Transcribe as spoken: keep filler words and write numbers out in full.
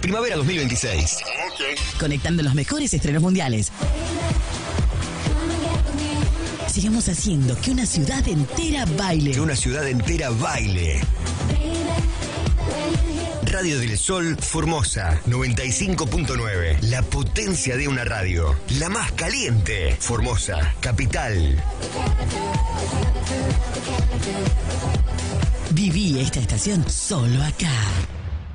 Primavera dos mil veintiséis. Okay. Conectando los mejores estrenos mundiales. Sigamos haciendo que una ciudad entera baile. Que una ciudad entera baile. Radio del Sol Formosa noventa y cinco punto nueve. La potencia de una radio. La más caliente. Formosa, capital. Viví esta estación solo acá.